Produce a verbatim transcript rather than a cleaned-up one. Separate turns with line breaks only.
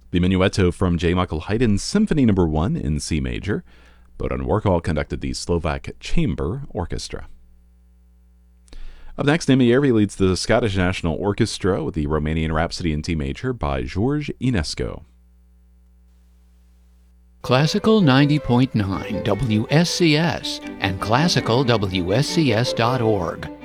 The Menuetto from J. Michael Haydn's Symphony Number one in C major. Bohdan Warkol conducted the Slovak Chamber Orchestra. Up next, Amy Yerby leads the Scottish National Orchestra with the Romanian Rhapsody in T major by George Enescu.
Classical ninety point nine W S C S and classical W S C S dot org